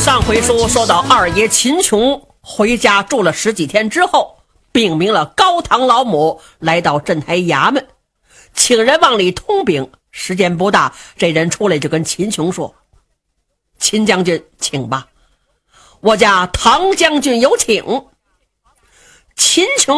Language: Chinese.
上回书说到二爷秦琼回家住了10几天之后，禀明了高堂老母，来到镇台衙门，请人往里通禀。时间不大，这人出来就跟秦琼说：秦将军请吧，我家唐将军有请。秦琼